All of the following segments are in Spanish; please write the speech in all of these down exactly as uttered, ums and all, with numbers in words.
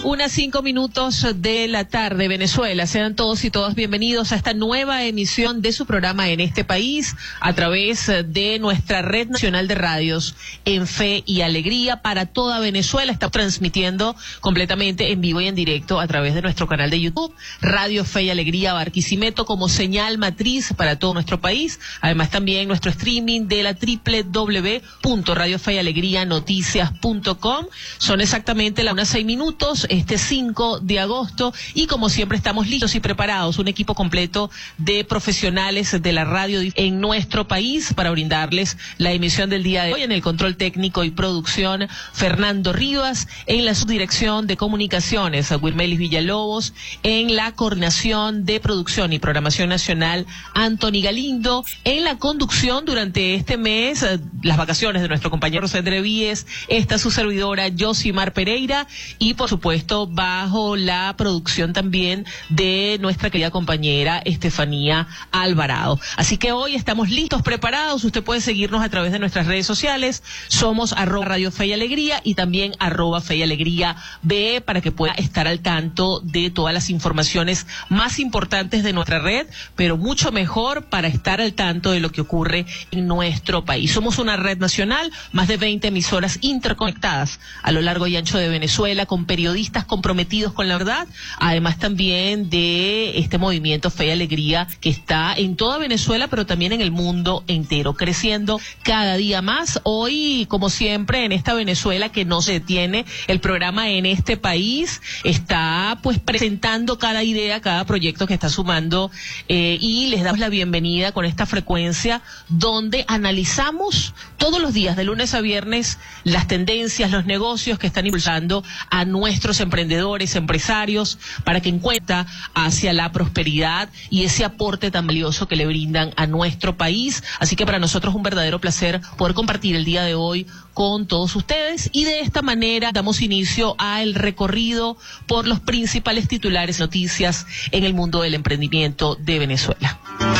Unas cinco minutos de la tarde, Venezuela. Sean todos y todas bienvenidos a esta nueva emisión de su programa En este País, a través de nuestra red nacional de radios En Fe y Alegría para toda Venezuela. Estamos transmitiendo completamente en vivo y en directo a través de nuestro canal de YouTube, Radio Fe y Alegría Barquisimeto, como señal matriz para todo nuestro país. Además, también nuestro streaming de la doble u doble u doble u punto radio fe y alegría noticias punto com. Son exactamente las unas seis minutos. Este cinco de agosto, y como siempre estamos listos y preparados, un equipo completo de profesionales de la radio en nuestro país para brindarles la emisión del día de hoy. En el control técnico y producción, Fernando Rivas; en la subdirección de comunicaciones, Wilmelis Villalobos; en la coordinación de producción y programación nacional, Anthony Galindo; en la conducción durante este mes, las vacaciones de nuestro compañero Cedre Víez, está su servidora Yosimar Pereira, y por supuesto bajo la producción también de nuestra querida compañera Estefanía Alvarado. Así que hoy estamos listos, preparados. Usted puede seguirnos a través de nuestras redes sociales. Somos arroba Radio Fe y Alegría y también arroba Fe y Alegría B, para que pueda estar al tanto de todas las informaciones más importantes de nuestra red, pero mucho mejor para estar al tanto de lo que ocurre en nuestro país. Somos una red nacional, más de veinte emisoras interconectadas a lo largo y ancho de Venezuela, con periodistas comprometidos con la verdad, además también de este movimiento Fe y Alegría que está en toda Venezuela, pero también en el mundo entero, creciendo cada día más. Hoy, como siempre, en esta Venezuela que no se detiene, el programa En este País está pues presentando cada idea, cada proyecto que está sumando, eh, y les damos la bienvenida con esta frecuencia donde analizamos todos los días, de lunes a viernes, las tendencias, los negocios que están impulsando a nuestros emprendedores, empresarios, para que encuentra hacia la prosperidad y ese aporte tan valioso que le brindan a nuestro país. Así que para nosotros es un verdadero placer poder compartir el día de hoy con todos ustedes, y de esta manera damos inicio al recorrido por los principales titulares y noticias en el mundo del emprendimiento de Venezuela.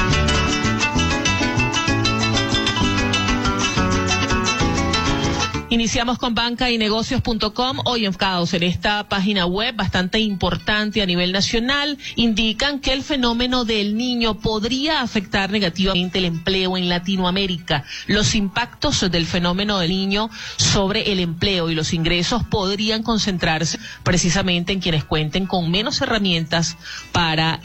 Iniciamos con banca y negocios punto com. Hoy enfocados en esta página web bastante importante a nivel nacional, indican que el fenómeno del Niño podría afectar negativamente el empleo en Latinoamérica. Los impactos del fenómeno del Niño sobre el empleo y los ingresos podrían concentrarse precisamente en quienes cuenten con menos herramientas para